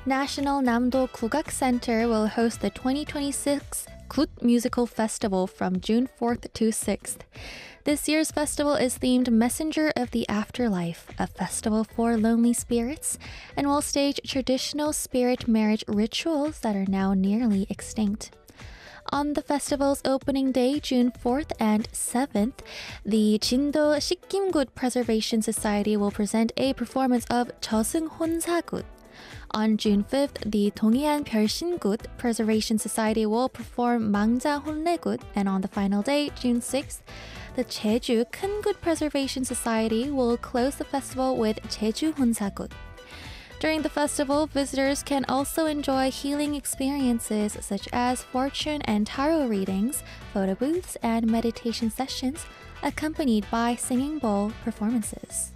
National Namdo Kugak Center will host the 2026 Gut Musical Festival from June 4th to 6th. This year's festival is themed Messenger of the Afterlife, a festival for lonely spirits, and will stage traditional spirit marriage rituals that are now nearly extinct. On the festival's opening day, June 4th and 7th, the Jindo Sikkim-gut Preservation Society will present a performance of 저승 혼사굿. On June 5th, the Donghean 별신굿 Preservation Society will perform 망자 혼례굿, and on the final day, June 6th, the Jeju 큰굿 Preservation Society will close the festival with 제주 혼사굿. During the festival, visitors can also enjoy healing experiences such as fortune and tarot readings, photo booths, and meditation sessions, accompanied by singing bowl performances.